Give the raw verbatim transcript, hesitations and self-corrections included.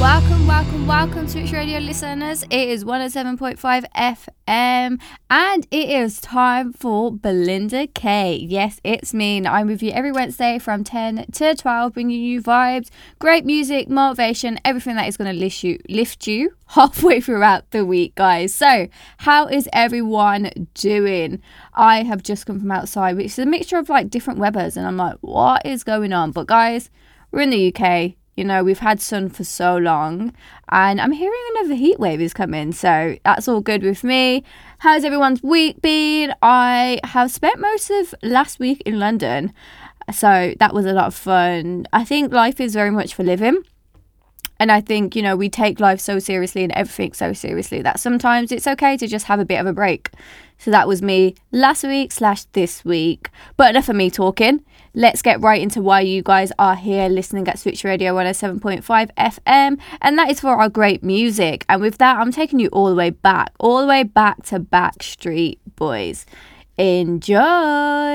Welcome, welcome, welcome, Switch Radio listeners. It is one oh seven point five F M and it is time for Belinda K. Yes, it's me. And I'm with you every Wednesday from ten to twelve, bringing you vibes, great music, motivation, everything that is going to lift you, lift you halfway throughout the week, guys. So, how is everyone doing? I have just come from outside, which is a mixture of like different weathers, and I'm like, what is going on? But guys, we're in the U K. You know, we've had sun for so long and I'm hearing another heat wave is coming. So that's all good with me. How's everyone's week been? I have spent most of last week in London. So that was a lot of fun. I think life is very much for living. And I think, you know, we take life so seriously and everything so seriously that sometimes it's okay to just have a bit of a break. So that was me last week slash this week. But enough of me talking. Let's get right into why you guys are here listening at Switch Radio one oh seven point five F M. And that is for our great music. And with that, I'm taking you all the way back, all the way back to Backstreet Boys. Enjoy.